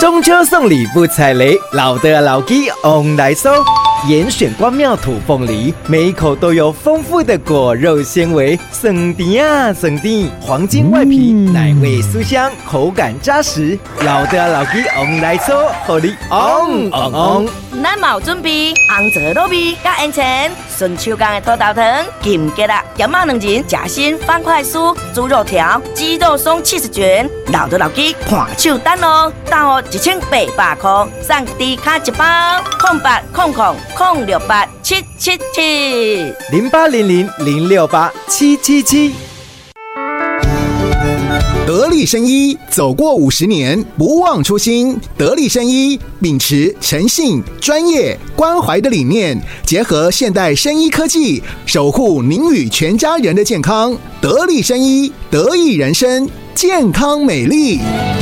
中秋送礼不踩雷，老的老鸡翁来收。严选光妙土凤梨，每一口都有丰富的果肉纤维，酸甜啊酸甜，黄金外皮，奶味酥香，口感扎实。老的老鸡翁来收，互你翁翁翁。 咱嘛有准备红枣卤味、甲烟前顺手工的土豆汤、金桔啦、咸肉两仁、夹心方块酥、猪肉条、鸡肉松70卷，老的老鸡看手单哦，单号1800块，送低卡一包，0800068777 0800068777。 得力生医走过50年，不忘初心。得力生医秉持诚信、专业、关怀的理念，结合现代生医科技，守护您与全家人的健康。得力生医，得益人生，健康美丽。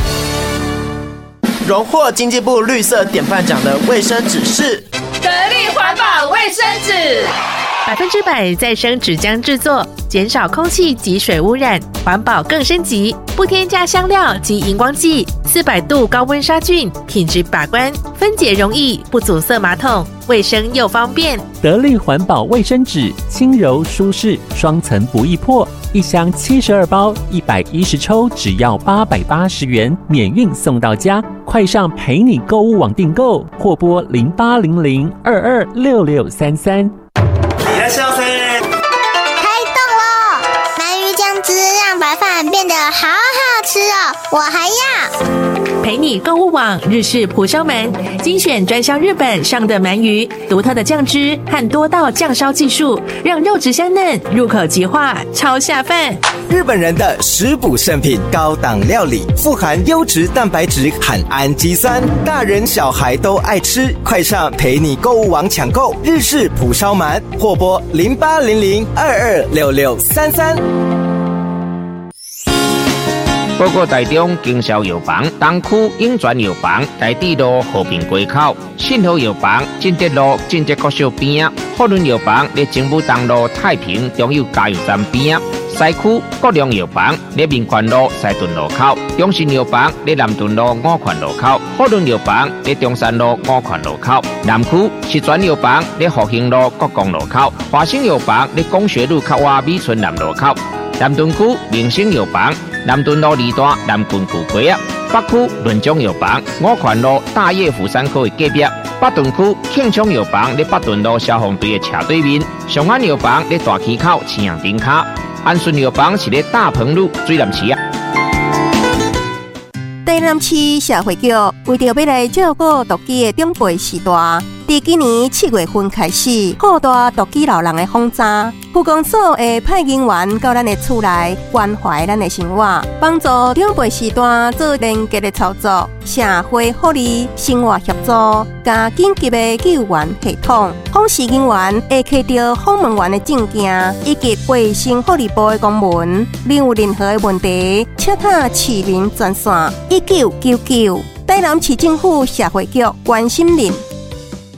荣获经济部绿色典范奖的卫生纸是得力环保卫生纸 ，100%再生纸浆制作，减少空气及水污染，环保更升级，不添加香料及荧光剂，400度高温杀菌，品质把关，分解容易，不阻塞马桶，卫生又方便。 得力环保卫生纸，轻柔舒适，双层不易破，一箱72包，110抽，只要880元，免运送到家。快上陪你购物网订购，或拨0800226633。 いらっしゃいませ。 开动了！鳗鱼酱汁让白饭变得好好吃哦，我还要。 陪你购物网日式蒲烧鳗，精选专销日本上的鳗鱼，独特的酱汁和多道酱烧技术，让肉质香嫩，入口即化，超下饭。 日本人的食补圣品，高档料理，富含优质蛋白质和氨基酸，大人小孩都爱吃。快上陪你购物网抢购日式蒲烧鳗，或拨0800226633。 报告台中经销药房东区永泉药房台地路和平街口，信和药房进德路进德国小边啊，福伦药房在政府东路太平中油加油站边啊，西区国良药房在民权路西屯路口，中信药房在南屯路五权路口，福伦药房在中山路五权路口，南区石泉药房在复兴路国光路口，华兴药房在工学路靠外美村南路口，南屯区明星药房南屯路2段南郡古街啊，北区润中药房五权路大业府山口的隔壁，北屯区庆昌药房在北屯路消防队的斜对面，上安药房在大溪口青阳顶卡，安顺药房是在大鹏路水南市啊。 台南市社会局为着要来照顾独居的长辈时代，自今年7月份开始扩大独居老人的访查，区公所会派人员到咱的厝内关怀咱的生活，帮助长辈时代做连结的操作，社会福利生活协助，加紧急的救援系统。访视人员会摕到访问员的证件以及卫生福利部的公文，另有任何的问题，请打市民专线1999。台南市政府社会局关心您。